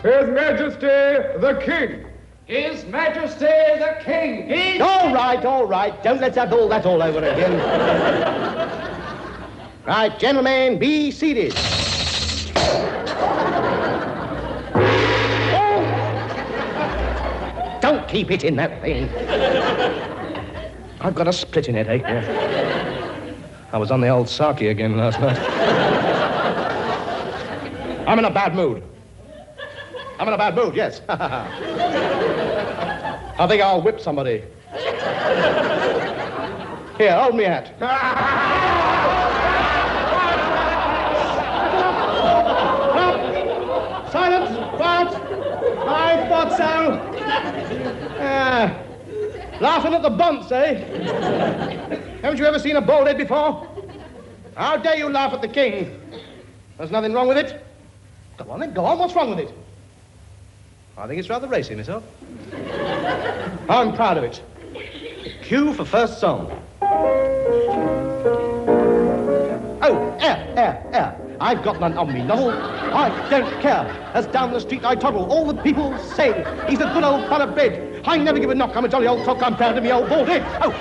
His Majesty the King. His Majesty the King. All right. Don't let's have all that all over again. Right, gentlemen, be seated. Oh! Don't keep it in that thing. I've got a splitting headache. I was on the old Saki again last night. I'm in a bad mood. Yes. I think I'll whip somebody. Here, hold me hat. Silence! Quiet! I thought so. Laughing at the bunts, eh? Haven't you ever seen a bald head before? How dare you laugh at the king? There's nothing wrong with it. Go on then, go on. What's wrong with it? I think it's rather racy, myself. I'm proud of it. Cue for first song. Oh, air. I've got none on me, Novel. I don't care. As down the street I toddle, all the people say he's a good old fella bed. I never give a knock. I'm a jolly old cock. I'm proud of me old bald head. Oh,